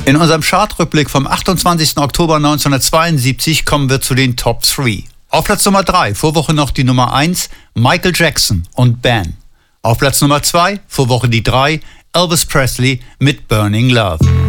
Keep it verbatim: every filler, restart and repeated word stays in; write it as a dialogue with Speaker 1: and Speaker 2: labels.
Speaker 1: In unserem Chartrückblick vom achtundzwanzigsten Oktober neunzehnhundertzweiundsiebzig kommen wir zu den Top drei. Auf Platz Nummer drei, Vorwoche noch die Nummer eins, Michael Jackson und Ben. Auf Platz Nummer zwei, Vorwoche die drei, Elvis Presley mit Burning Love.